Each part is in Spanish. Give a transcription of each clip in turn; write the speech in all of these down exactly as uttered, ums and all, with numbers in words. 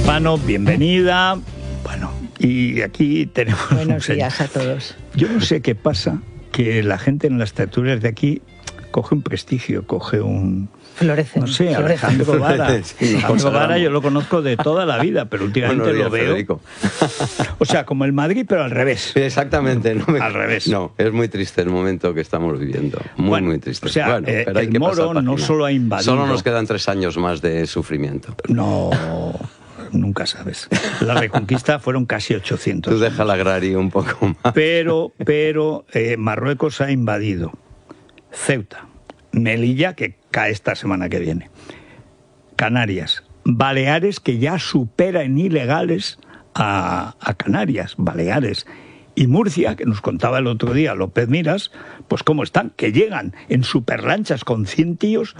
Pano, bienvenida. Bueno, y aquí tenemos... Buenos días a todos. Yo no sé qué pasa, que la gente en las tertulias de aquí coge un prestigio, coge un... Florecen. No sé, florecen. Alejandro Vara. Sí, Alejandro Vara yo lo conozco de toda la vida, pero últimamente Buenos días, lo veo... Federico. O sea, como el Madrid, pero al revés. Exactamente. No me... Al revés. No, es muy triste el momento que estamos viviendo. Muy, bueno, muy triste. O sea, bueno, eh, pero hay el que Moro no solo ha invadido... Solo nos quedan tres años más de sufrimiento. No... Nunca sabes. La Reconquista fueron casi ochocientos. Tú deja el agrario un poco más. Pero, pero eh, Marruecos ha invadido Ceuta, Melilla, que cae esta semana que viene, Canarias, Baleares, que ya supera en ilegales a, a Canarias, Baleares, y Murcia, que nos contaba el otro día López Miras, pues cómo están, que llegan en superlanchas con cien tíos,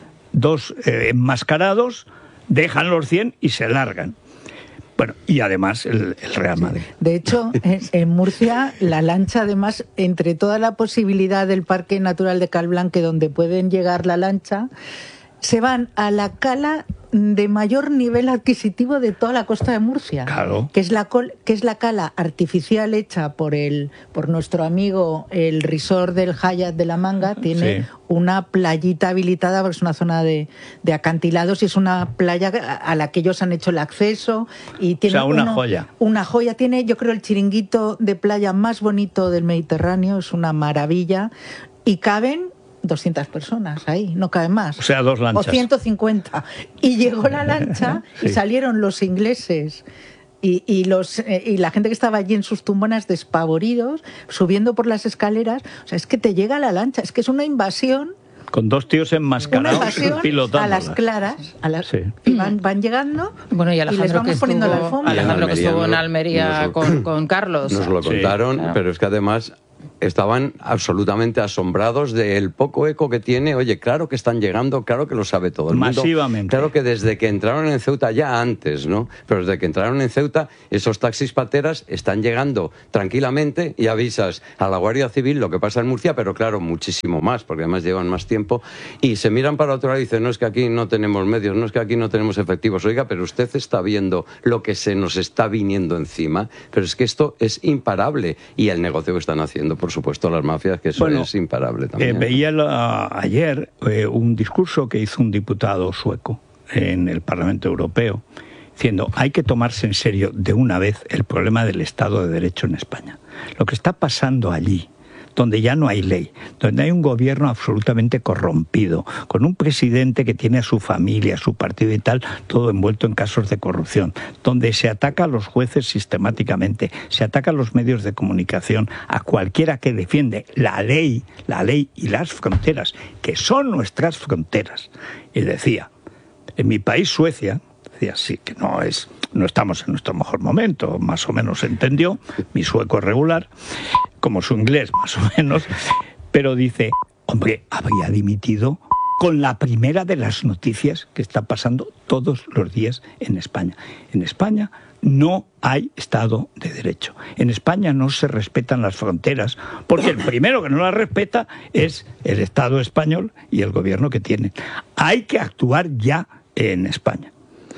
dos eh, enmascarados, dejan los cien y se largan. Bueno, y además el, el Real Madrid. De hecho, en, en Murcia, la lancha, además, entre toda la posibilidad del Parque Natural de Calblanque, donde pueden llegar la lancha, se van a la cala de mayor nivel adquisitivo de toda la costa de Murcia, claro. que es la col, que es la cala artificial hecha por el por nuestro amigo el resort del Hyatt de la Manga. Tiene sí. una playita habilitada porque es una zona de, de acantilados y es una playa a la que ellos han hecho el acceso y tiene o sea, una uno, joya. Una joya tiene, yo creo, el chiringuito de playa más bonito del Mediterráneo, es una maravilla y caben doscientas personas ahí, no cabe más. O sea, dos lanchas. O ciento cincuenta. Y llegó la lancha sí. y salieron los ingleses y, y, los, eh, y la gente que estaba allí en sus tumbonas despavoridos, subiendo por las escaleras. O sea, es que te llega la lancha, es que es una invasión. Con dos tíos enmascarados una invasión pilotando. A las claras, a las, sí. y van, van llegando bueno, y, y les vamos que poniendo estuvo, la alfombra. Alejandro que estuvo en nos, Almería nos, con, con Carlos. Nos lo contaron, sí, claro. Pero es que además... estaban absolutamente asombrados del poco eco que tiene. Oye, claro que están llegando, claro que lo sabe todo el mundo. Masivamente. Claro que desde que entraron en Ceuta, ya antes, ¿no? Pero desde que entraron en Ceuta, esos taxis pateras están llegando tranquilamente y avisas a la Guardia Civil lo que pasa en Murcia, pero claro, muchísimo más, porque además llevan más tiempo, y se miran para otro lado y dicen, no es que aquí no tenemos medios, no es que aquí no tenemos efectivos. Oiga, pero usted está viendo lo que se nos está viniendo encima, pero es que esto es imparable. Y el negocio que están haciendo, por supuesto, las mafias, que eso bueno, es imparable también. Eh, veía la, ayer eh, un discurso que hizo un diputado sueco en el Parlamento Europeo, diciendo, hay que tomarse en serio de una vez el problema del Estado de Derecho en España. Lo que está pasando allí, donde ya no hay ley, donde hay un gobierno absolutamente corrompido, con un presidente que tiene a su familia, a su partido y tal, todo envuelto en casos de corrupción, donde se ataca a los jueces sistemáticamente, se ataca a los medios de comunicación, a cualquiera que defiende la ley, la ley y las fronteras, que son nuestras fronteras. Y decía, en mi país, Suecia, decía, sí, que no es... no estamos en nuestro mejor momento, más o menos entendió, mi sueco es regular, como su inglés más o menos, pero dice, hombre, habría dimitido con la primera de las noticias que está pasando todos los días en España. En España no hay Estado de Derecho. En España no se respetan las fronteras, porque el primero que no las respeta es el Estado español y el gobierno que tiene. Hay que actuar ya en España.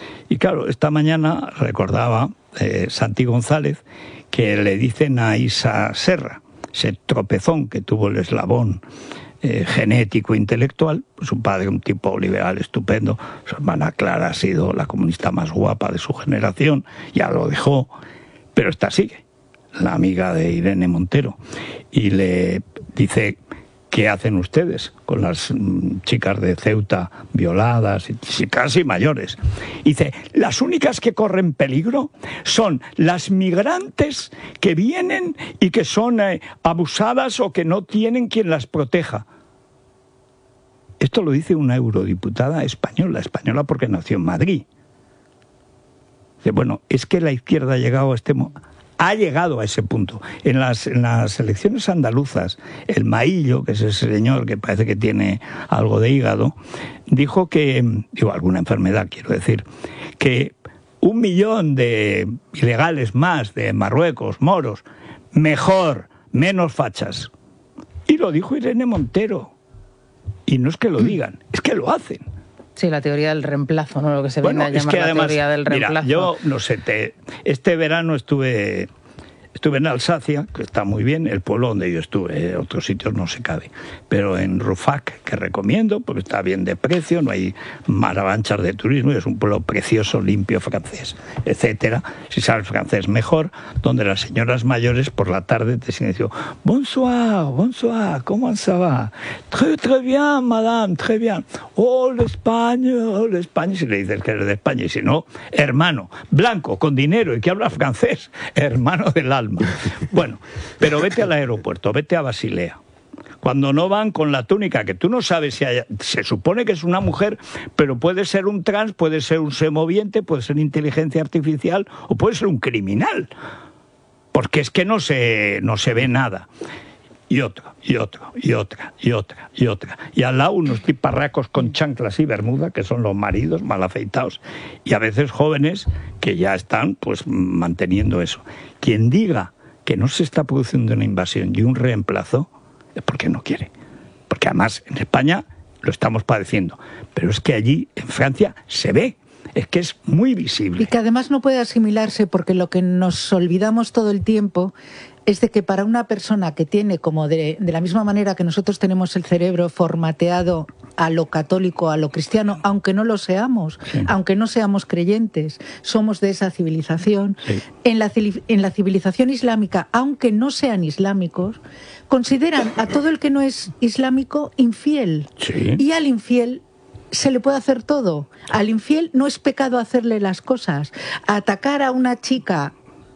Y claro, esta mañana recordaba eh, Santi González que le dicen a Isa Serra, ese tropezón que tuvo el eslabón eh, genético intelectual, su padre un tipo liberal estupendo, su hermana Clara ha sido la comunista más guapa de su generación, ya lo dejó, pero esta sigue, la amiga de Irene Montero, y le dice... ¿qué hacen ustedes con las mm, chicas de Ceuta violadas y casi mayores? Dice, las únicas que corren peligro son las migrantes que vienen y que son eh, abusadas o que no tienen quien las proteja. Esto lo dice una eurodiputada española, española porque nació en Madrid. Dice, bueno, es que la izquierda ha llegado a este momento. Ha llegado a ese punto. En las, en las elecciones andaluzas, el Maillo, que es ese señor que parece que tiene algo de hígado, dijo que, digo, alguna enfermedad quiero decir, que un millón de ilegales más de Marruecos, moros, mejor, menos fachas. Y lo dijo Irene Montero. Y no es que lo digan, es que lo hacen. Sí, la teoría del reemplazo, ¿no? Lo que se bueno, viene a llamar es que la además, teoría del reemplazo. Mira, yo no sé, te, este verano estuve... Estuve en Alsacia, que está muy bien, el pueblo donde yo estuve, en otros sitios no se cabe, pero en Rouffach, que recomiendo, porque está bien de precio, no hay maravanchas de turismo, y es un pueblo precioso, limpio, francés, etcétera. Si sabes francés, mejor, donde las señoras mayores por la tarde te siguen diciendo bonsoir, bonsoir, ¿cómo se va? Très, très bien, madame, très bien. Oh, l'Espagne, oh, l'Espagne, si le dices que eres de España, y si no, hermano, blanco, con dinero y que habla francés, hermano del alma. Bueno, pero vete al aeropuerto, vete a Basilea. Cuando no van con la túnica, que tú no sabes si hay, se supone que es una mujer, pero puede ser un trans, puede ser un semoviente, puede ser inteligencia artificial o puede ser un criminal. Porque es que no se, no se ve nada. Y otra, y otra, y otra, y otra, y otra. Y al lado unos tiparracos con chanclas y bermuda, que son los maridos mal afeitados, y a veces jóvenes que ya están pues manteniendo eso. Quien diga que no se está produciendo una invasión y un reemplazo, es porque no quiere. Porque además en España lo estamos padeciendo. Pero es que allí, en Francia, se ve. Es que es muy visible. Y que además no puede asimilarse, porque lo que nos olvidamos todo el tiempo es de que para una persona que tiene, como de, de la misma manera que nosotros tenemos el cerebro formateado a lo católico, a lo cristiano, aunque no lo seamos, sí. aunque no seamos creyentes, somos de esa civilización, sí. en, la, en la civilización islámica, aunque no sean islámicos, consideran a todo el que no es islámico infiel. Sí. Y al infiel se le puede hacer todo. Al infiel no es pecado hacerle las cosas. Atacar a una chica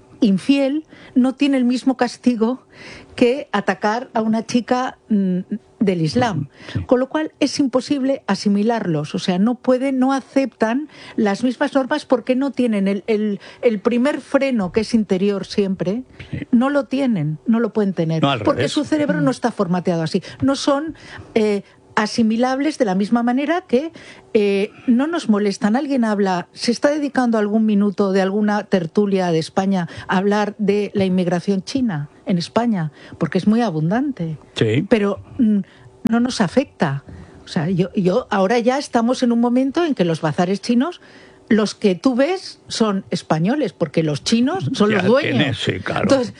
infiel no tiene el mismo castigo que atacar a una chica mmm, del Islam. Con lo cual es imposible asimilarlos. O sea, no pueden, no aceptan las mismas normas porque no tienen el, el, el primer freno, que es interior siempre, no lo tienen, no lo pueden tener. No, porque revés. Su cerebro no está formateado así. No son... Eh, asimilables de la misma manera que eh, no nos molestan. Alguien habla, se está dedicando algún minuto de alguna tertulia de España a hablar de la inmigración china en España, porque es muy abundante. Sí. Pero mm, no nos afecta. O sea, yo, yo ahora ya estamos en un momento en que los bazares chinos, los que tú ves son españoles, porque los chinos son ya los dueños. Tienes, sí, claro. Entonces,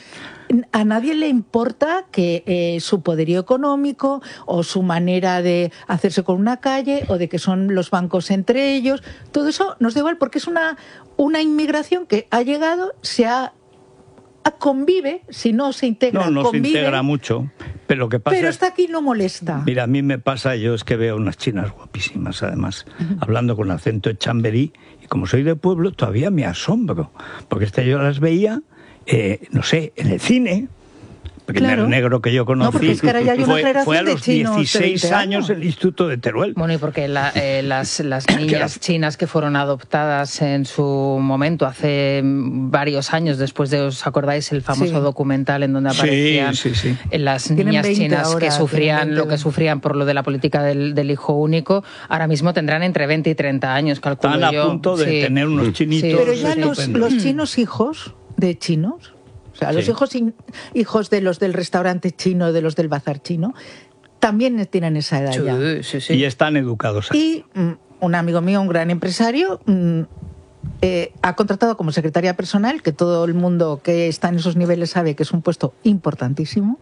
a nadie le importa que eh, su poderío económico o su manera de hacerse con una calle o de que son los bancos entre ellos. Todo eso nos da igual porque es una, una inmigración que ha llegado, se ha, ha convive, si no se integra, No, no convive, se integra mucho. Pero lo que pasa pero es, está aquí y no molesta. Mira, a mí me pasa, yo es que veo unas chinas guapísimas, además, uh-huh. hablando con acento de Chamberí, y como soy de pueblo, todavía me asombro. Porque este yo las veía... Eh, no sé, en el cine, el primer claro. negro que yo conocí, no, porque es que ahora ya hay una fue, fue a los dieciséis de años en el Instituto de Teruel. Bueno, y porque la, eh, las, las niñas chinas que fueron adoptadas en su momento, hace varios años, después de, ¿os acordáis el famoso sí. documental en donde aparecían sí, sí, sí. las niñas chinas ahora, que sufrían lo que sufrían por lo de la política del, del hijo único? Ahora mismo tendrán entre veinte y treinta años, calculo Están yo. a punto de sí. tener unos chinitos. Sí. Pero ya los, los chinos hijos de chinos, o sea, los sí. hijos hijos de los del restaurante chino, de los del bazar chino, también tienen esa edad sí, ya. Sí, sí. Y están educados así. Y mm, un amigo mío, un gran empresario, mm, eh, ha contratado como secretaria personal, que todo el mundo que está en esos niveles sabe que es un puesto importantísimo,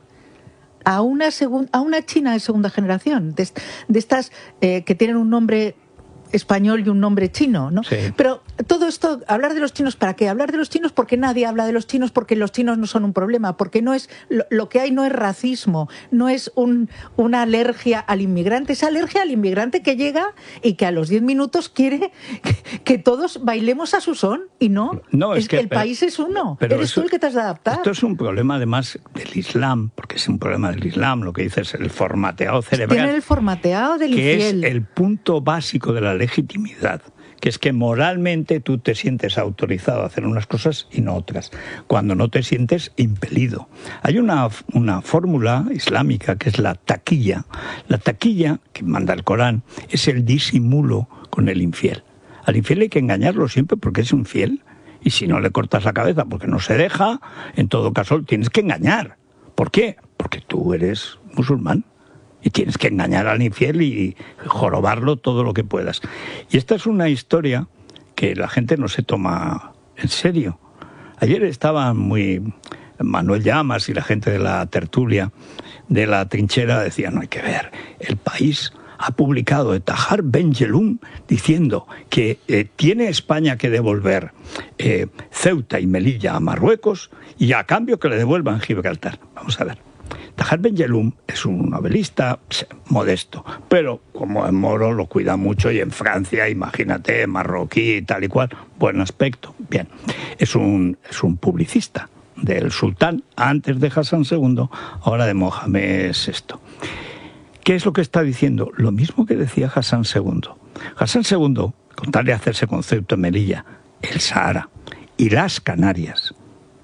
a una, segun, a una china de segunda generación, de, de estas eh, que tienen un nombre español y un nombre chino, ¿no? Sí. Pero todo esto, hablar de los chinos, ¿para qué? Hablar de los chinos porque nadie habla de los chinos, porque los chinos no son un problema, porque no es lo, lo que hay no es racismo, no es un, una alergia al inmigrante, es alergia al inmigrante que llega y que a los diez minutos quiere que, que todos bailemos a su son, y no, no es, es que el pero, país es uno, pero eres eso, tú el que te has de adaptar. Esto es un problema además del Islam, porque es un problema del Islam, lo que dices, el formateado cerebral. Tienen el formateado del que infiel. Es el punto básico de la legitimidad, que es que moralmente tú te sientes autorizado a hacer unas cosas y no otras, cuando no te sientes impelido. Hay una, una fórmula islámica que es la taquilla. La taquilla, que manda el Corán, es el disimulo con el infiel. Al infiel hay que engañarlo siempre porque es infiel, y si no le cortas la cabeza porque no se deja, en todo caso tienes que engañar. ¿Por qué? Porque tú eres musulmán. Y tienes que engañar al infiel y jorobarlo todo lo que puedas. Y esta es una historia que la gente no se toma en serio. Ayer estaban muy... Manuel Llamas y la gente de la tertulia, de la trinchera, decían, no hay que ver, el País ha publicado de Tahar Ben-Jelloun diciendo que eh, tiene España que devolver eh, Ceuta y Melilla a Marruecos y a cambio que le devuelvan Gibraltar. Vamos a ver. Tahar Ben-Jelloun es un novelista modesto, pero como en Moro lo cuida mucho y en Francia, imagínate, marroquí, tal y cual, buen aspecto. Bien, es un, es un publicista del sultán, antes de Hassan segundo, ahora de Mohamed sexto. ¿Qué es lo que está diciendo? Lo mismo que decía Hassan segundo. Hassan segundo, con tal de hacerse con Ceuta y Melilla, el Sahara y las Canarias,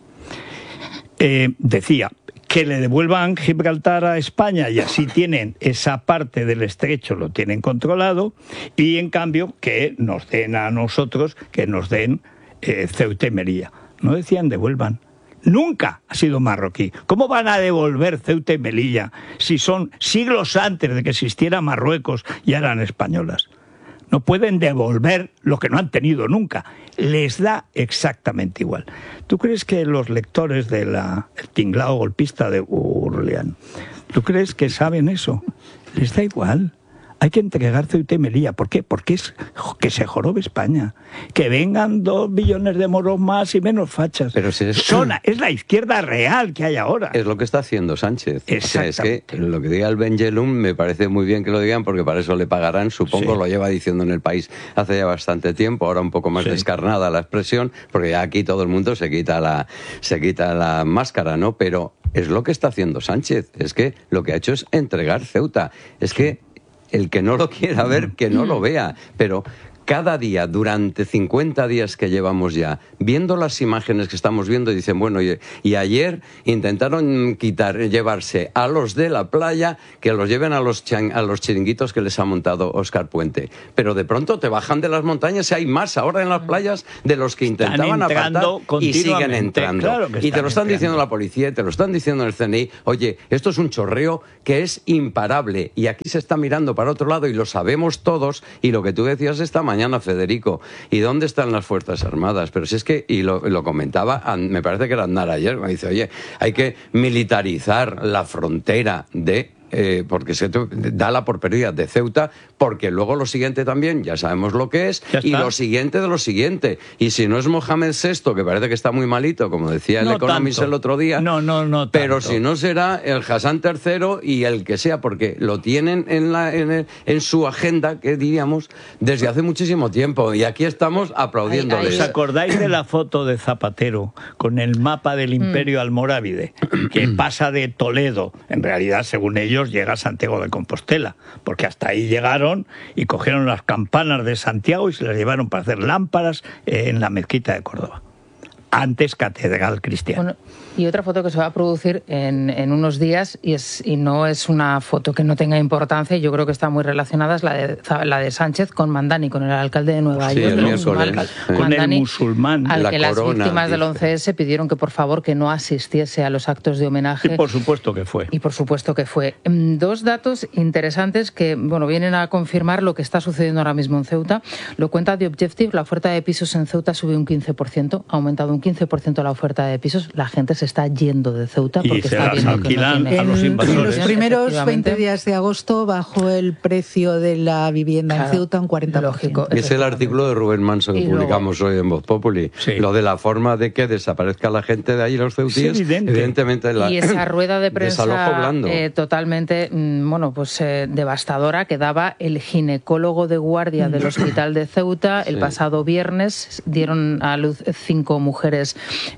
eh, decía que le devuelvan Gibraltar a España y así tienen esa parte del estrecho, lo tienen controlado, y en cambio que nos den a nosotros, que nos den eh, Ceuta y Melilla. No decían devuelvan. Nunca ha sido marroquí. ¿Cómo van a devolver Ceuta y Melilla si son siglos antes de que existiera Marruecos y eran españolas? No pueden devolver lo que no han tenido nunca. Les da exactamente igual. ¿Tú crees que los lectores del tinglao golpista de Urlián, ¿tú crees que saben eso? Les da igual. Hay que entregar Ceuta y Melilla. ¿Por qué? Porque es que se jorobe España. Que vengan dos billones de moros más y menos fachas. Pero si es... Son, es la izquierda real que hay ahora. Es lo que está haciendo Sánchez. O sea, es que lo que diga el Ben-Jelloun me parece muy bien que lo digan porque para eso le pagarán. Supongo sí. Lo lleva diciendo en el País hace ya bastante tiempo. Ahora un poco más sí. descarnada la expresión, porque ya aquí todo el mundo se quita la, se quita la máscara, ¿no? Pero es lo que está haciendo Sánchez. Es que lo que ha hecho es entregar Ceuta. Es que el que no lo quiera ver, que no lo vea. Pero cada día, durante cincuenta días que llevamos ya, viendo las imágenes que estamos viendo, dicen, bueno, y, y ayer intentaron quitar, llevarse a los de la playa, que los lleven a los, chan, a los chiringuitos que les ha montado Óscar Puente. Pero de pronto te bajan de las montañas y hay más ahora en las playas de los que intentaban apartar y siguen entrando. Claro que y te lo están entrando. Diciendo la policía, te lo están diciendo el C N I. Oye, esto es un chorreo que es imparable y aquí se está mirando para otro lado y lo sabemos todos. Y lo que tú decías esta mañana, Mañana, Federico, ¿y dónde están las Fuerzas Armadas? Pero si es que, y lo, lo comentaba, me parece que era Aznar ayer, me dice, oye, hay que militarizar la frontera de... Eh, porque se da la por perdida de Ceuta, porque luego lo siguiente también, ya sabemos lo que es, y lo siguiente de lo siguiente. Y si no es Mohamed sexto, que parece que está muy malito, como decía el no Economist tanto. El otro día, no, no, no pero si no será el Hassan tercero y el que sea, porque lo tienen en, la, en, el, en su agenda, que diríamos, desde hace muchísimo tiempo. Y aquí estamos aplaudiéndoles. ¿Os acordáis de la foto de Zapatero con el mapa del Imperio mm. Almorávide, que pasa de Toledo, en realidad, según ellos, llega a Santiago de Compostela, porque hasta ahí llegaron y cogieron las campanas de Santiago y se las llevaron para hacer lámparas en la mezquita de Córdoba, antes catedral cristiana? Bueno, y otra foto que se va a producir en, en unos días, y, es, y no es una foto que no tenga importancia, yo creo que está muy relacionada, es la de, la de Sánchez con Mandani, con el alcalde de Nueva sí, York, el miércoles, el, con el musulmán, al la que corona, las víctimas dice. del once ese pidieron que por favor que no asistiese a los actos de homenaje. Y por supuesto que fue. Y por supuesto que fue. Dos datos interesantes que bueno vienen a confirmar lo que está sucediendo ahora mismo en Ceuta. Lo cuenta The Objective, la oferta de pisos en Ceuta subió un quince por ciento, ha aumentado un quince por ciento la oferta de pisos, la gente se está yendo de Ceuta porque y se está las viendo que no tiene... a los invasores. En los primeros veinte días de agosto bajó el precio de la vivienda claro, en Ceuta un cuarenta por ciento. Lógico. Es el artículo de Rubén Manso que y publicamos luego... hoy en Voz Populi. Sí. Lo de la forma de que desaparezca la gente de ahí, los ceutíes, evidente. evidentemente... La... Y esa rueda de prensa eh, totalmente, mmm, bueno, pues eh, devastadora que daba el ginecólogo de guardia del hospital de Ceuta. El sí. pasado viernes dieron a luz cinco mujeres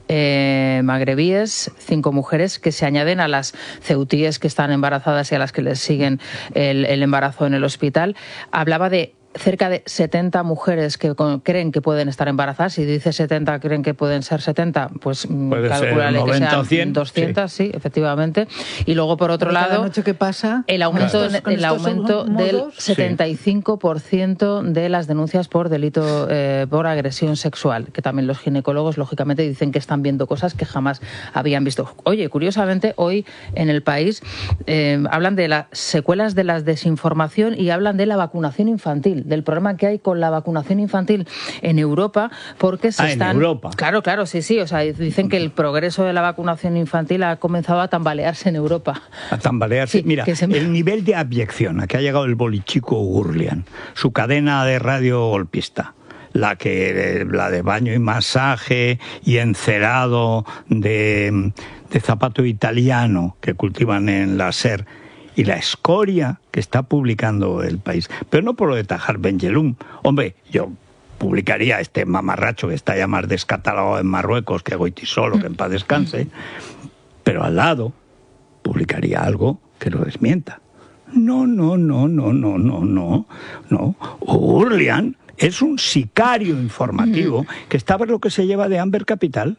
eh, magrebíes, cinco mujeres que se añaden a las ceutíes que están embarazadas y a las que les siguen el, el embarazo en el hospital. Hablaba de cerca de setenta mujeres que creen que pueden estar embarazadas. Si dice setenta, creen que pueden ser setenta, pues calculale que sean cien, doscientas, sí. sí, efectivamente. Y luego, por otro Cada lado, noche que pasa, el aumento, estos, el aumento del modos, setenta y cinco por ciento sí. de las denuncias por delito, eh, por agresión sexual, que también los ginecólogos, lógicamente, dicen que están viendo cosas que jamás habían visto. Oye, curiosamente, hoy en el país eh, hablan de las secuelas de la desinformación y hablan de la vacunación infantil, del problema que hay con la vacunación infantil en Europa, porque se ah, están... ¿en Europa? Claro, claro, sí, sí. O sea, dicen que el progreso de la vacunación infantil ha comenzado a tambalearse en Europa. A tambalearse. Sí, Mira, se... el nivel de abyección a que ha llegado el bolichico Gurlian, su cadena de radio golpista, la que la de baño y masaje y encerado de, de zapato italiano que cultivan en la SER, y la escoria que está publicando El País. Pero no por lo de Tahar Ben-Jelloun. Hombre, yo publicaría este mamarracho que está ya más descatalogado en Marruecos que Goitisolo, que en paz descanse, pero al lado publicaría algo que lo desmienta. No, no, no, no, no, no, no, no. Gurlian es un sicario informativo que está a ver lo que se lleva de Amber Capital.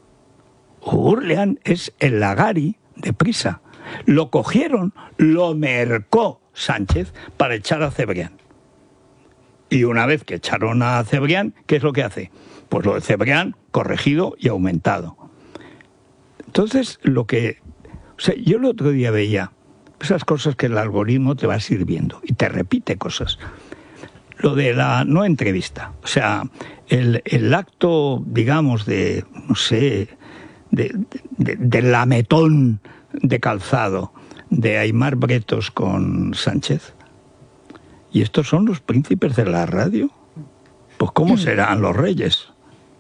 Gurlian es el Lagari de Prisa. Lo cogieron, lo mercó Sánchez para echar a Cebrián. Y una vez que echaron a Cebrián, ¿qué es lo que hace? Pues lo de Cebrián corregido y aumentado. Entonces, lo que... O sea, yo el otro día veía esas cosas que el algoritmo te va sirviendo y te repite cosas. Lo de la no entrevista, o sea, el, el acto, digamos, de, no sé, de, de, de lametón de calzado de Aimar Bretos con Sánchez. ¿Y estos son los príncipes de la radio? Pues ¿cómo serán los reyes?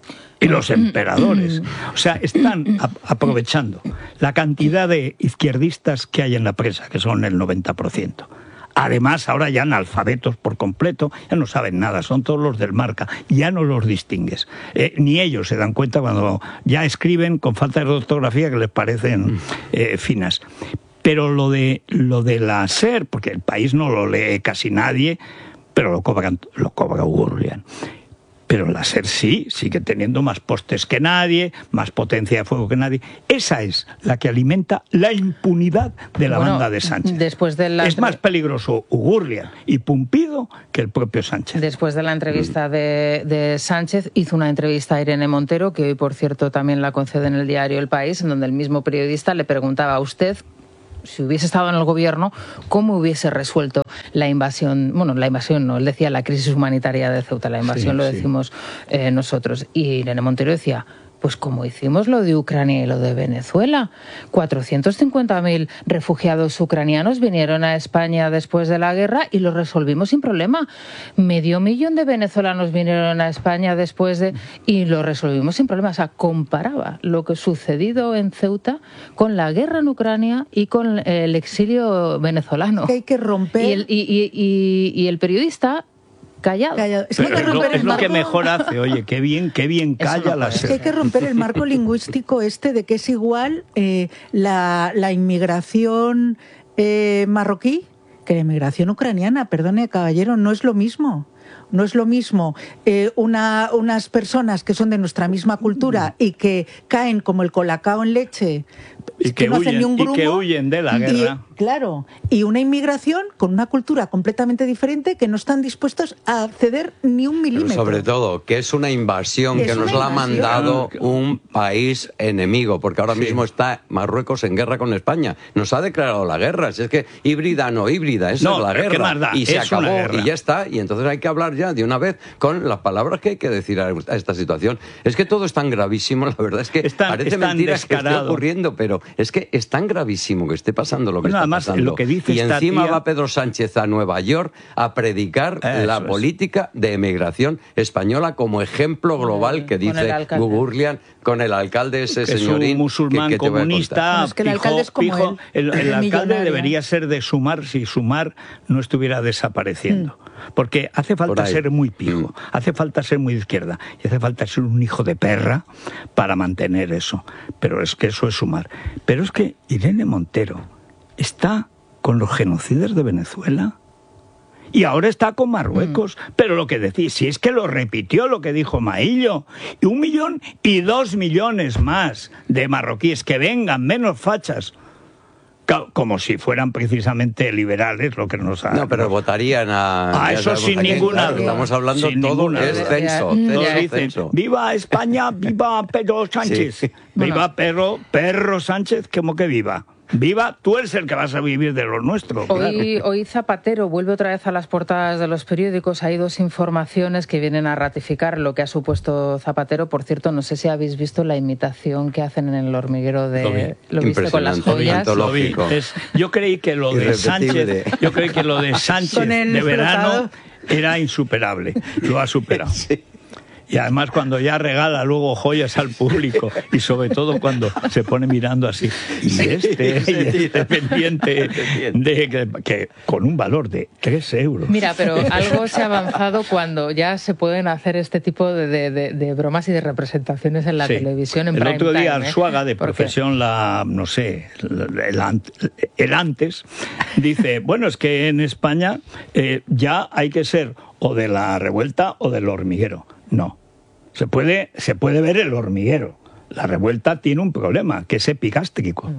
Y los emperadores. O sea, están a- aprovechando la cantidad de izquierdistas que hay en la prensa, que son el noventa por ciento. Además, ahora ya analfabetos por completo, ya no saben nada, son todos los del Marca, ya no los distingues. Eh, ni ellos se dan cuenta cuando ya escriben con falta de ortografía que les parecen eh, finas. Pero lo de lo de la SER, porque El País no lo lee casi nadie, pero lo cobran, lo cobra Gurlian. Pero la SER sí, sigue teniendo más postes que nadie, más potencia de fuego que nadie. Esa es la que alimenta la impunidad de la bueno, banda de Sánchez. Después de la... Es más peligroso Gurlian y Pumpido que el propio Sánchez. Después de la entrevista de, de Sánchez, hizo una entrevista a Irene Montero, que hoy, por cierto, también la concede en el diario El País, en donde el mismo periodista le preguntaba a usted, si hubiese estado en el gobierno, ¿cómo hubiese resuelto la invasión? Bueno, la invasión no, él decía la crisis humanitaria de Ceuta, la invasión sí, lo decimos sí. eh, nosotros. Y Irene Montero decía, pues como hicimos lo de Ucrania y lo de Venezuela. cuatrocientos cincuenta mil refugiados ucranianos vinieron a España después de la guerra y lo resolvimos sin problema. Medio millón de venezolanos vinieron a España después de... y lo resolvimos sin problema. O sea, comparaba lo que sucedido en Ceuta con la guerra en Ucrania y con el exilio venezolano. Que hay que romper... Y el, y, y, y, y el periodista... Callado. Callado. Es, que, hay que es, lo, es marco... lo que mejor hace, oye, qué bien, qué bien calla no la SER. Es que hay que romper el marco lingüístico este de que es igual eh, la, la inmigración eh, marroquí que la inmigración ucraniana. Perdone, caballero, no es lo mismo. No es lo mismo eh, una, unas personas que son de nuestra misma cultura y que caen como el colacao en leche, y que, que no huyen, hacen ni un grumo, y que huyen de la guerra. Y, claro, y una inmigración con una cultura completamente diferente que no están dispuestos a ceder ni un milímetro. Pero sobre todo, que es una invasión, es que nos la ha mandado un país enemigo, porque ahora sí. mismo está Marruecos en guerra con España. Nos ha declarado la guerra. Si es que híbrida no híbrida, esa no, es la guerra. ¿qué más da? Y se es acabó y ya está. Y entonces hay que hablar ya de una vez con las palabras que hay que decir a esta situación. Es que todo es tan gravísimo, la verdad es que están, parece están mentira descarado. que esté ocurriendo, pero es que es tan gravísimo que esté pasando lo que bueno, está además, pasando. Lo que dice y esta encima tía... va Pedro Sánchez a Nueva York a predicar Eso la es. política de emigración española como ejemplo global que dice Gurlian con el alcalde ese que señorín. Es un musulmán que, que comunista, es que el alcalde es como pijo, él, el, el alcalde debería ser de Sumar si Sumar no estuviera desapareciendo. Mm. Porque hace falta ser muy pijo, mm. hace falta ser muy de izquierda y hace falta ser un hijo de perra para mantener eso. Pero es que eso es Sumar. Pero es que Irene Montero está con los genocidas de Venezuela Y ahora está con Marruecos. Mm. Pero lo que decís, si es que lo repitió lo que dijo Maillo, y un millón y dos millones más de marroquíes que vengan, menos fachas, como si fueran precisamente liberales, lo que nos ha... No, pero votarían a... A eso sin ninguna duda. Estamos hablando sin todo es censo. Dicen, viva España, viva Pedro Sánchez. Sí. Viva bueno. Pedro, Perro Sánchez, como que viva. Viva, tú eres el que vas a vivir de lo nuestro. Hoy, claro. hoy Zapatero vuelve otra vez a las portadas de los periódicos. Hay dos informaciones que vienen a ratificar lo que ha supuesto Zapatero. Por cierto, no sé si habéis visto la imitación que hacen en el hormiguero de... Lo, ¿Lo viste con las joyas? Lo vi. Es, yo creí que lo de Sánchez, yo creí que lo de Sánchez de verano era insuperable. Lo ha superado. Sí. Y además cuando ya regala luego joyas al público y sobre todo cuando se pone mirando así y este, y este pendiente de que, que con un valor de tres euros. Mira, pero algo se ha avanzado cuando ya se pueden hacer este tipo de, de, de, de bromas y de representaciones en la sí. televisión en el prime otro día time, Arzuaga, ¿eh? de profesión la no sé el, el antes dice, bueno, es que en España eh, ya hay que ser o de la revuelta o del hormiguero. No, se puede, se puede ver el hormiguero. La revuelta tiene un problema, que es epigástrico.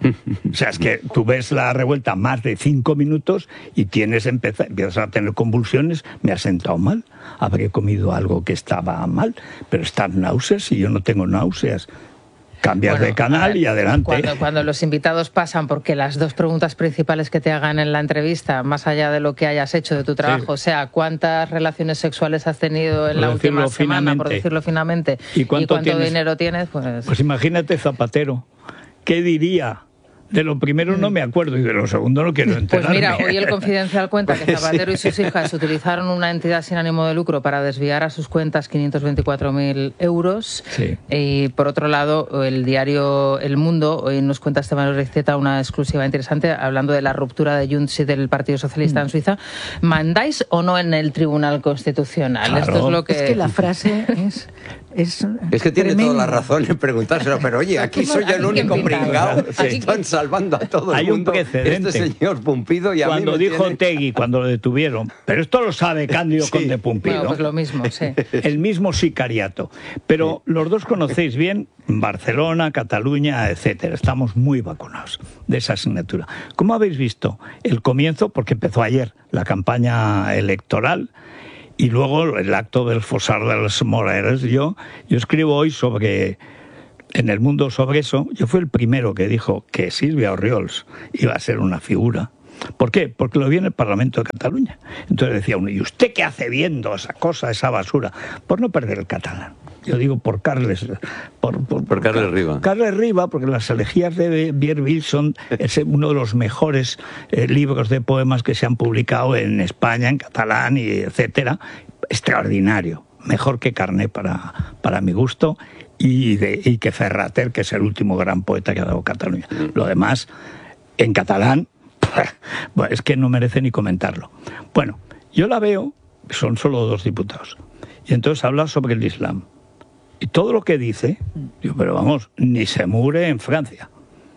O sea, es que tú ves la revuelta más de cinco minutos y tienes empezar, empiezas a tener convulsiones. Me ha sentado mal, habré comido algo que estaba mal, pero están náuseas y yo no tengo náuseas. Cambias bueno, de canal ver, y adelante. Cuando, cuando los invitados pasan, porque las dos preguntas principales que te hagan en la entrevista, más allá de lo que hayas hecho de tu trabajo, sí. o sea, cuántas relaciones sexuales has tenido en por la última semana, finamente. por decirlo finamente, y cuánto, y cuánto tienes, dinero tienes, pues... Pues imagínate Zapatero, ¿qué diría? De lo primero no me acuerdo y de lo segundo no quiero enterarme. Pues mira, hoy el Confidencial cuenta que Zapatero y sus hijas utilizaron una entidad sin ánimo de lucro para desviar a sus cuentas quinientos veinticuatro mil euros. Sí. Y por otro lado, el diario El Mundo hoy nos cuenta Esteban Urriztieta una exclusiva interesante hablando de la ruptura de Junts y del Partido Socialista mm. en Suiza. ¿Mandáis o no en el Tribunal Constitucional? Claro. Esto es lo que... Es que la frase es... Es, es que tiene tremendo. toda la razón en preguntárselo, pero oye, aquí soy el único pringao. Se sí. están salvando a todo el Hay mundo. Hay un precedente. Este señor Pumpido y a cuando mí me dijo tiene... Tegui, cuando lo detuvieron, pero esto lo sabe Cándido sí. Conde Pumpido. Bueno, pues lo mismo, sí. El mismo sicariato. Pero sí. los dos conocéis bien Barcelona, Cataluña, etcétera. Estamos muy vacunados de esa asignatura. ¿Cómo habéis visto el comienzo? Porque empezó ayer la campaña electoral. Y luego el acto del Fossar de los Moreres. Yo, yo escribo hoy sobre, en El Mundo sobre eso. Yo fui el primero que dijo que Silvia Orriols iba a ser una figura. ¿Por qué? Porque lo vi en el Parlamento de Cataluña. Entonces decía uno, ¿y usted qué hace viendo esa cosa, esa basura? Por no perder el catalán. Yo digo por Carles... Por, por, por, por Carles Riba. Carles Riba, porque las elegías de Pierre Wilson es uno de los mejores eh, libros de poemas que se han publicado en España, en catalán, y etcétera. Extraordinario. Mejor que Carné para, para mi gusto, y, de, y que Ferrater, que es el último gran poeta que ha dado Cataluña. Lo demás, en catalán, bueno, es que no merece ni comentarlo. Bueno, yo la veo, son solo dos diputados, y entonces habla sobre el Islam. Y todo lo que dice, digo, pero vamos, ni se mure en Francia.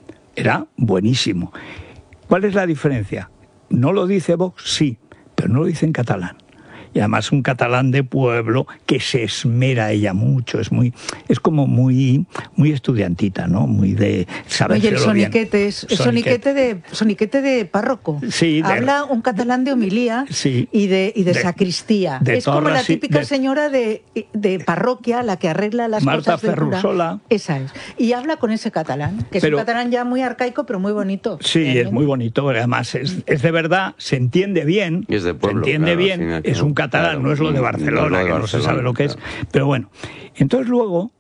Era buenísimo. ¿Cuál es la diferencia? No lo dice Vox, sí, pero no lo dice en catalán. Y además un catalán de pueblo que se esmera ella mucho, es muy, es como muy, muy estudiantita, ¿no? Muy de saber. Oye, el soniquete es, es soniquete de soniquete de párroco. Sí, de, habla un catalán de homilía sí, y de y de, de sacristía. De es torras, como la típica de, señora de, de parroquia, la que arregla las Marta cosas del cura. Ferrusola. Esa es. Y habla con ese catalán, que es pero, un catalán ya muy arcaico, pero muy bonito. Sí, realmente. Es muy bonito, además es, es de verdad, se entiende bien, es de pueblo, se entiende claro, bien, es un catalán, claro, no es lo de Barcelona, no, lo de que Barcelona, no se sabe lo que claro. es. Pero bueno, entonces luego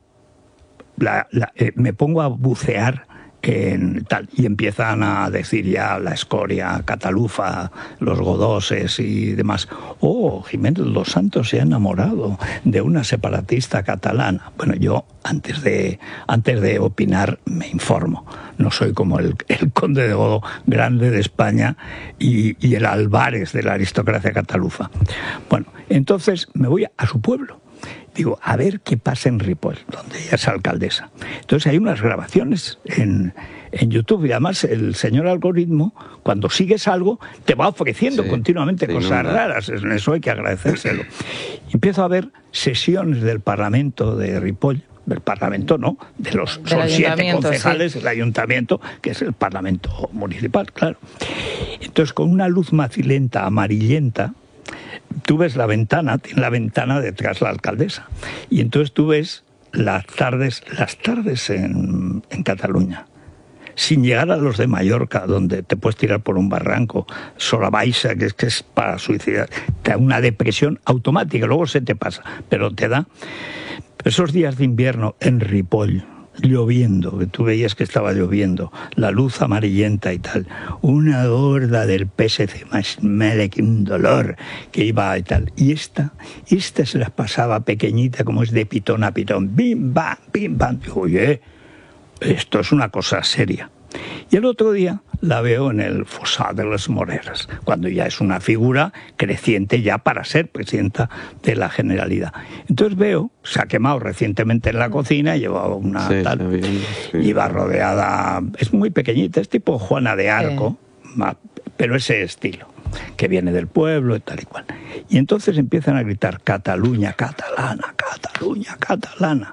la, la, eh, me pongo a bucear en tal y empiezan a decir ya la escoria catalufa, los godoses y demás. Oh, Jiménez Los Santos se ha enamorado de una separatista catalana. Bueno, yo antes de antes de opinar me informo. No soy como el, el conde de Godó, grande de España, y, y el Álvarez de la aristocracia catalufa. Bueno, entonces me voy a su pueblo. digo, a ver qué pasa en Ripoll, donde ella es alcaldesa. Entonces hay unas grabaciones en, en YouTube y además el señor algoritmo, cuando sigues algo, te va ofreciendo sí, continuamente cosas inunda. raras. Eso hay que agradecérselo. Y empiezo a ver sesiones del Parlamento de Ripoll, del Parlamento no, de los del son siete concejales sí. del Ayuntamiento, que es el Parlamento municipal, claro. Entonces, con una luz macilenta, amarillenta, tú ves la ventana, tiene la ventana detrás la alcaldesa, y entonces tú ves las tardes, las tardes en, en Cataluña, sin llegar a los de Mallorca, donde te puedes tirar por un barranco, sola baixa, que es que es para suicidar, te da una depresión automática, luego se te pasa, pero te da. Esos días de invierno en Ripoll, lloviendo, que tú veías que estaba lloviendo, la luz amarillenta y tal, una gorda del P S C más mala que un dolor que iba y tal. Y esta, esta se las pasaba pequeñita, como es de pitón a pitón, bim, bam, bim, bam. Digo, oye, esto es una cosa seria. Y el otro día la veo en el Fossat de las Moreras, cuando ya es una figura creciente ya para ser presidenta de la Generalidad. Entonces veo, se ha quemado recientemente en la cocina, llevaba una sí, tal, bien, sí. iba rodeada, es muy pequeñita, es tipo Juana de Arco, sí. pero ese estilo, que viene del pueblo y tal y cual. Y entonces empiezan a gritar, Cataluña, catalana, Cataluña, catalana.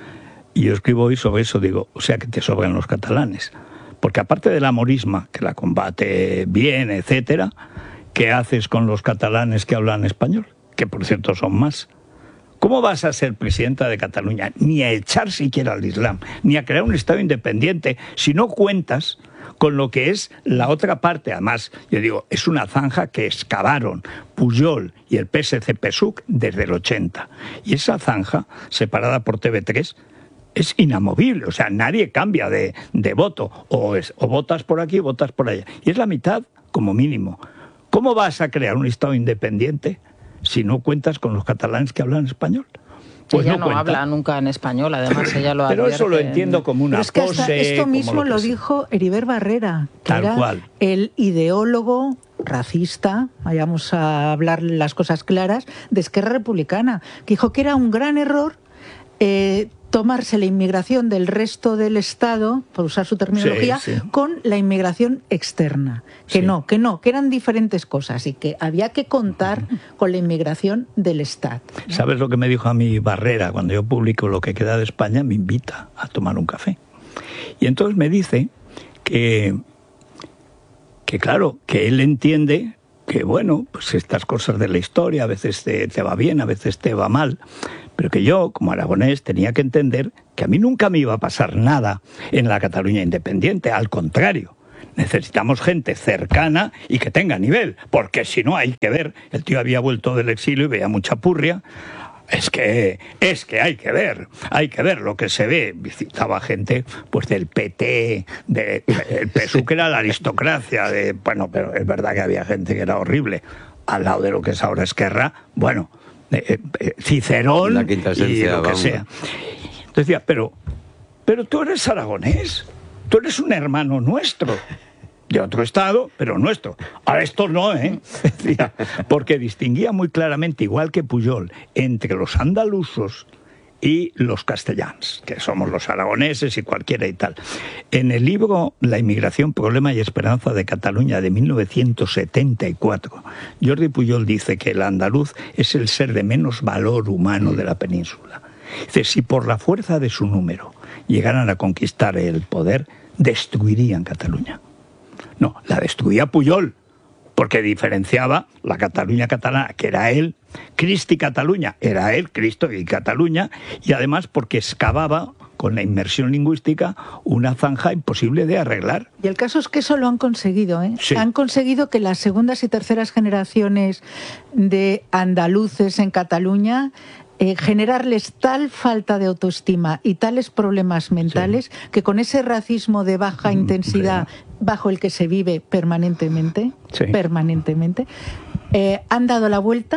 Y yo escribo hoy sobre eso, digo, o sea que te sobran los catalanes. Porque aparte de la morisma, que la combate bien, etcétera, ¿qué haces con los catalanes que hablan español? Que por cierto son más. ¿Cómo vas a ser presidenta de Cataluña? Ni a echar siquiera al Islam, ni a crear un Estado independiente, si no cuentas con lo que es la otra parte. Además, yo digo, es una zanja que excavaron Pujol y el P S C P S U C desde el ochenta. Y esa zanja, separada por T V tres, es inamovible, o sea, nadie cambia de, de voto, o, es, o votas por aquí o votas por allá, y es la mitad como mínimo. ¿Cómo vas a crear un Estado independiente si no cuentas con los catalanes que hablan español? Pues ella no, no cuenta. habla nunca en español, además ella lo Pero advierte. eso lo entiendo como una Pero es que pose. hasta esto mismo lo, lo dijo Heribert Barrera, que Tal era cual. el ideólogo racista, vayamos a hablar las cosas claras, de Esquerra Republicana, que dijo que era un gran error eh, tomarse la inmigración del resto del Estado, por usar su terminología, sí, sí. con la inmigración externa. Que sí. no, que no, que eran diferentes cosas y que había que contar con la inmigración del Estado, ¿no? ¿Sabes lo que me dijo a mí Barrera? Cuando yo publico Lo que queda de España, me invita a tomar un café. Y entonces me dice que, que claro, que él entiende que, bueno, pues estas cosas de la historia a veces te, te va bien, a veces te va mal, pero que yo, como aragonés, tenía que entender que a mí nunca me iba a pasar nada en la Cataluña independiente, al contrario. Necesitamos gente cercana y que tenga nivel, porque si no hay que ver, el tío había vuelto del exilio y veía mucha purria. Es que, es que hay que ver, hay que ver lo que se ve. Visitaba gente pues del P T, de, el P S U, que era la aristocracia, de, bueno, pero es verdad que había gente que era horrible, al lado de lo que es ahora Esquerra, bueno, eh, eh, Cicerón la quinta esencia, y lo que vamos. sea. Entonces decía, pero, pero tú eres aragonés, tú eres un hermano nuestro. De otro estado, pero nuestro. Ahora esto no, ¿eh? Decía, porque distinguía muy claramente, igual que Pujol, entre los andalusos y los castellanos, que somos los aragoneses y cualquiera y tal. En el libro La inmigración, problema y esperanza de Cataluña de mil novecientos setenta y cuatro, Jordi Pujol dice que el andaluz es el ser de menos valor humano de la península. Dice, si por la fuerza de su número llegaran a conquistar el poder, destruirían Cataluña. No, la destruía Pujol, porque diferenciaba la Cataluña catalana, que era él, Cristi Cataluña, era él, Cristo y Cataluña, y además porque excavaba con la inmersión lingüística una zanja imposible de arreglar. Y el caso es que eso lo han conseguido, ¿eh? Sí. Han conseguido que las segundas y terceras generaciones de andaluces en Cataluña Eh, generarles tal falta de autoestima y tales problemas mentales, sí, que con ese racismo de baja intensidad, sí, bajo el que se vive permanentemente, sí, permanentemente, eh, han dado la vuelta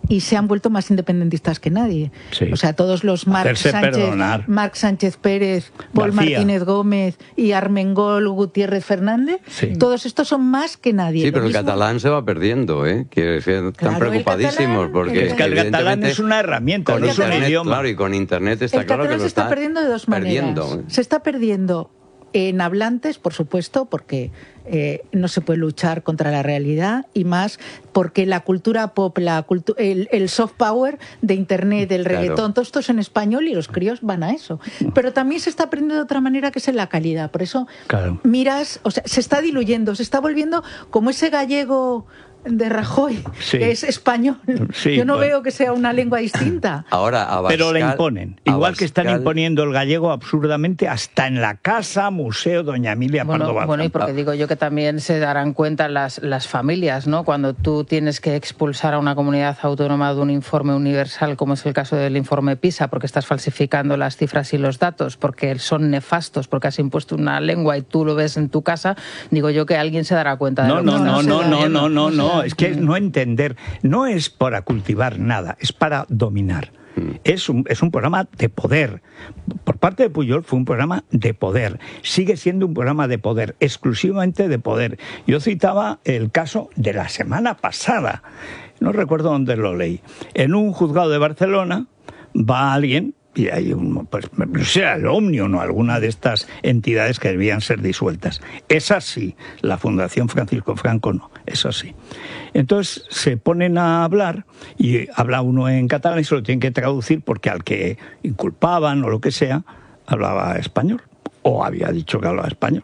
y se han vuelto más independentistas que nadie. Sí. O sea, todos los Marc Sánchez, Marc Sánchez Pérez, Paul García. Martínez Gómez y Armengol Gutiérrez Fernández, sí. todos estos son más que nadie. Sí, pero el catalán se va perdiendo, ¿eh? Que están claro, preocupadísimos el catalán, porque es que el catalán es una herramienta, con no es un idioma. Claro, y con internet está el claro que lo se está, está perdiendo de dos maneras. Perdiendo. Se está perdiendo en hablantes, por supuesto, porque eh, no se puede luchar contra la realidad, y más porque la cultura pop, la cultu el, el soft power de internet, el reggaetón, claro. todo esto es en español y los críos van a eso. Pero también se está aprendiendo de otra manera, que es en la calidad. Por eso claro. miras, o sea, se está diluyendo, se está volviendo como ese gallego de Rajoy, sí. que es español. Sí, Yo no pues... veo que sea una lengua distinta. Ahora, Abascal, pero le imponen. Igual Abascal... que están imponiendo el gallego absurdamente hasta en la Casa Museo Doña Emilia bueno, Pardo Bazán. Bueno, y porque digo yo que también se darán cuenta las, las familias, ¿no? Cuando tú tienes que expulsar a una comunidad autónoma de un informe universal, como es el caso del informe PISA, porque estás falsificando las cifras y los datos, porque son nefastos, porque has impuesto una lengua y tú lo ves en tu casa, digo yo que alguien se dará cuenta de no, lo no, que no, está no, no, no, no, no, no. Es que no entender, no es para cultivar nada, es para dominar. Es un, es un programa de poder. Por parte de Pujol fue un programa de poder. Sigue siendo un programa de poder, exclusivamente de poder. Yo citaba el caso de la semana pasada, no recuerdo dónde lo leí. En un juzgado de Barcelona va alguien, y hay un, pues, no sé, el Òmnium o alguna de estas entidades que debían ser disueltas. Esa sí, la Fundación Francisco Franco no, eso sí. Entonces se ponen a hablar y habla uno en catalán y se lo tienen que traducir porque al que inculpaban o lo que sea, hablaba español o había dicho que hablaba español.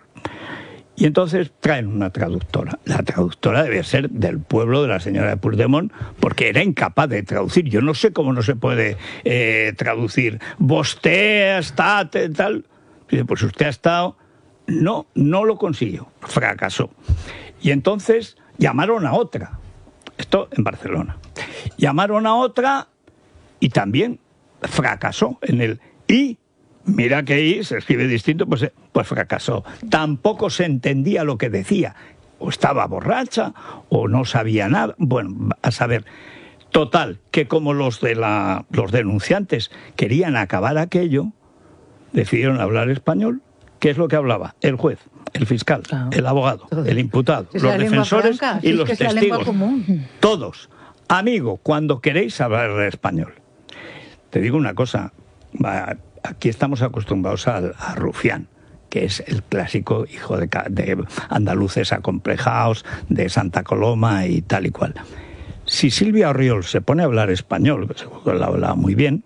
Y entonces traen una traductora. La traductora debe ser del pueblo de la señora de Puigdemont, porque era incapaz de traducir. Yo no sé cómo no se puede eh, traducir. Vostè está tal. Dice, pues usted ha estado. No, no lo consiguió. Fracasó. Y entonces llamaron a otra. Esto en Barcelona. Llamaron a otra y también fracasó en el y. Mira que ahí se escribe distinto, pues, pues fracasó. Tampoco se entendía lo que decía. O estaba borracha, o no sabía nada. Bueno, a saber. Total, que como los de la, los denunciantes querían acabar aquello, decidieron hablar español. ¿Qué es lo que hablaba? El juez, el fiscal, claro. el abogado, el imputado, es los defensores y sí, los es testigos. Todos. Amigo, cuando queréis hablar español. Te digo una cosa. Va, aquí estamos acostumbrados al, a Rufián, que es el clásico hijo de, de andaluces acomplejados, de Santa Coloma y tal y cual. Si Silvia Orriol se pone a hablar español, que seguro que la habla muy bien,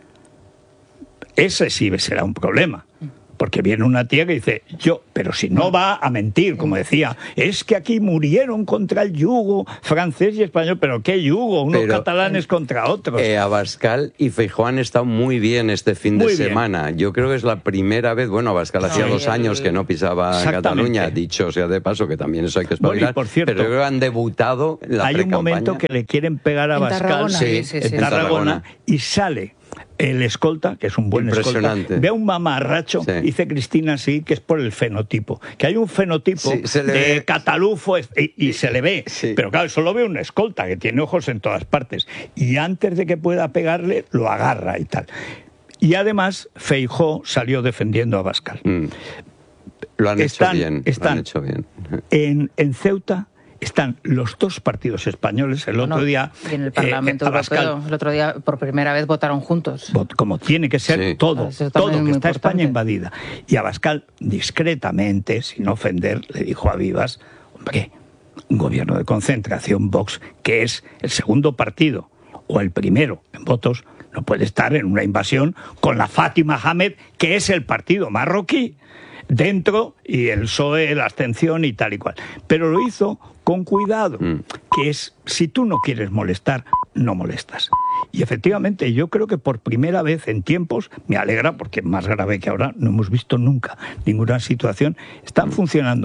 ese sí será un problema. Porque viene una tía que dice, yo, pero si no va a mentir, como decía, es que aquí murieron contra el yugo francés y español, pero ¿qué yugo? Unos pero, catalanes contra otros. Eh, Abascal y Feijóo han estado muy bien este fin muy de bien. semana. Yo creo que es la primera vez, bueno, Abascal no, hacía dos el... años que no pisaba Cataluña, dicho sea de paso, que también eso hay que espabilar, bueno, cierto, pero creo que han debutado en la Hay un momento que le quieren pegar a Abascal sí, sí, sí, en Tarragona y sale el escolta, que es un buen escolta, ve a un mamarracho, sí. dice Cristina sí, que es por el fenotipo, que hay un fenotipo sí, de ve. catalufo y, y se le ve, sí. pero claro, solo ve un escolta que tiene ojos en todas partes y antes de que pueda pegarle lo agarra y tal. Y además Feijóo salió defendiendo a Abascal. Mm. Lo han están, hecho bien. Están lo han hecho bien. En, en Ceuta están los dos partidos españoles. El otro no, día y en el Parlamento eh, Abascal, Europeo el otro día por primera vez votaron juntos, como tiene que ser sí. todo, todo que está importante. España invadida. Y Abascal discretamente, sin ofender, le dijo a Vivas, hombre, un gobierno de concentración, Vox, que es el segundo partido o el primero en votos, no puede estar en una invasión con la Fátima Ahmed, que es el partido marroquí dentro, y el P S O E, la abstención y tal y cual. Pero lo hizo con cuidado, mm. que es, si tú no quieres molestar, no molestas. Y efectivamente, yo creo que por primera vez en tiempos, me alegra, porque más grave que ahora, no hemos visto nunca ninguna situación, están funcionando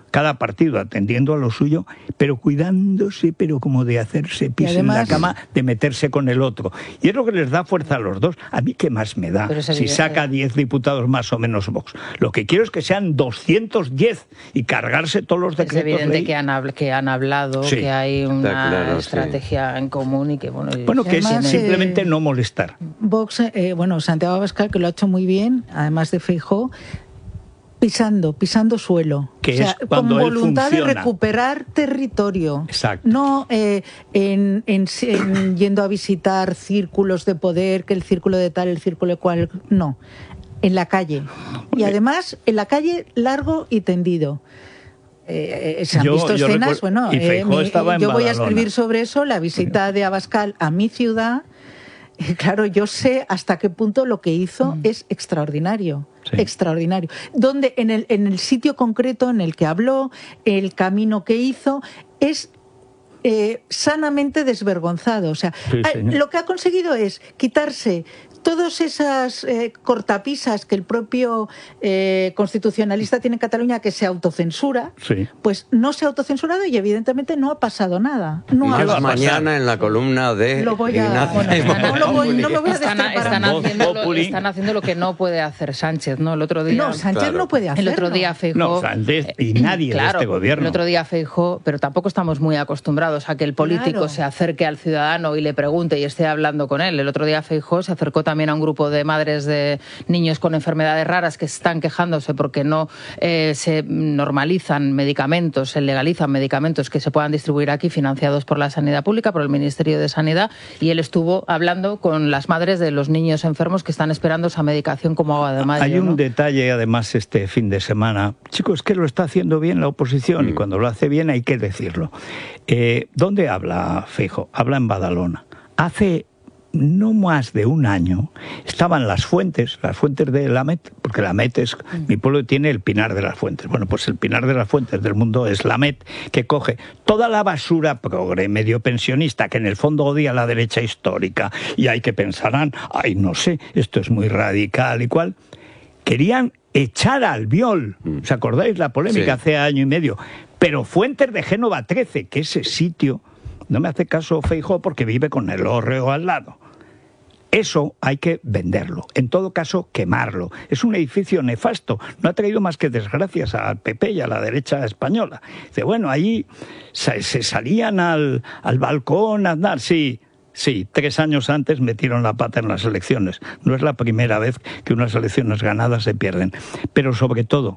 cada partido atendiendo a lo suyo, pero cuidándose, pero como de hacerse pis además, en la cama, de meterse con el otro. Y es lo que les da fuerza a los dos. A mí, ¿qué más me da si saca diez diputados más o menos Vox? Lo que quiero es que sean doscientos diez y cargarse todos los decretos. Es evidente ley. Que, han, que han hablado, sí. que hay una claro, estrategia sí. en común y que, bueno... Bueno, que además, es simplemente eh, no molestar. Vox, eh, bueno, Santiago Abascal, que lo ha hecho muy bien, además de Feijóo, pisando, pisando suelo. Que o sea, es cuando con él voluntad funciona. de recuperar territorio. Exacto. No eh, en, en, en yendo a visitar círculos de poder, que el círculo de tal, el círculo de cual... No, en la calle. Y además, en la calle largo y tendido. Eh, se han yo, visto yo escenas, recuerdo, bueno, eh, mi, yo Badalona. Voy a escribir sobre eso, la visita de Abascal a mi ciudad. Y claro, yo sé hasta qué punto lo que hizo mm. es extraordinario, sí. extraordinario. Donde en el, en el sitio concreto en el que habló, el camino que hizo, es eh, sanamente desvergonzado. O sea, sí, lo que ha conseguido es quitarse todas esas eh, cortapisas que el propio eh, constitucionalista tiene en Cataluña, que se autocensura, sí. pues no se ha autocensurado y evidentemente no ha pasado nada. No ha pasado. Mañana en la columna de lo voy a, bueno, no, lo voy, no me voy a están, están, haciendo lo, están haciendo lo que no puede hacer Sánchez, ¿no? El otro día... No, Sánchez claro. no puede hacerlo. El otro día Feijóo... No, Sánchez y nadie claro, de este gobierno. El otro día Feijóo, pero tampoco estamos muy acostumbrados a que el político claro. se acerque al ciudadano y le pregunte y esté hablando con él. El otro día Feijóo se acercó también a un grupo de madres de niños con enfermedades raras que están quejándose porque no eh, se normalizan medicamentos, se legalizan medicamentos que se puedan distribuir aquí financiados por la sanidad pública, por el Ministerio de Sanidad, y él estuvo hablando con las madres de los niños enfermos que están esperando esa medicación como agua de mayo. Hay un ¿no? detalle además este fin de semana. Chicos, que lo está haciendo bien la oposición mm. y cuando lo hace bien hay que decirlo. Eh, ¿Dónde habla Feijóo? Habla en Badalona. Hace no más de un año estaban las fuentes, las fuentes de la Met, porque la Met es, mm. mi pueblo tiene el Pinar de las Fuentes. Bueno, pues el Pinar de las Fuentes del mundo es la Met, que coge toda la basura progre, medio pensionista, que en el fondo odia a la derecha histórica, y hay que pensarán, ay, no sé, esto es muy radical y cual. Querían echar a Albiol, ¿os acordáis la polémica sí. hace año y medio? Pero Fuentes de Génova trece, que ese sitio, no me hace caso Feijóo porque vive con el hórreo al lado. Eso hay que venderlo, en todo caso quemarlo. Es un edificio nefasto, no ha traído más que desgracias al P P y a la derecha española. Dice, bueno, allí se, se salían al, al balcón a andar, sí, sí, tres años antes metieron la pata en las elecciones. No es la primera vez que unas elecciones ganadas se pierden. Pero sobre todo,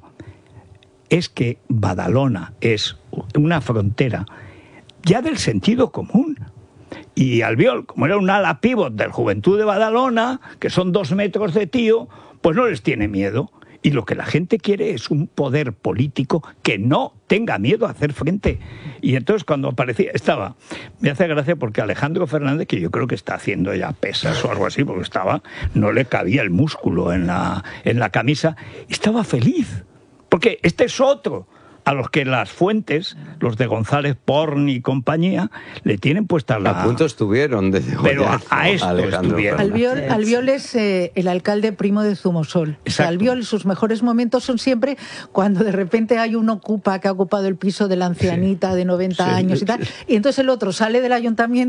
es que Badalona es una frontera ya del sentido común. Y Albiol, como era un ala pívot del Juventud de Badalona, que son dos metros de tío, pues no les tiene miedo. Y lo que la gente quiere es un poder político que no tenga miedo a hacer frente. Y entonces cuando aparecía, estaba, me hace gracia porque Alejandro Fernández, que yo creo que está haciendo ya pesas o algo así, porque estaba, no le cabía el músculo en la, en la camisa, estaba feliz. Porque este es otro a los que las fuentes, los de González Porn y compañía, le tienen puesta la... A punto estuvieron de degollar, pero a, a esto Alejandro estuvieron. Albiol, Albiol es eh, el alcalde primo de Zumosol. O sea, Albiol, sus mejores momentos son siempre cuando de repente hay un ocupa que ha ocupado el piso de la ancianita sí. de noventa sí. años y tal, y entonces el otro sale del ayuntamiento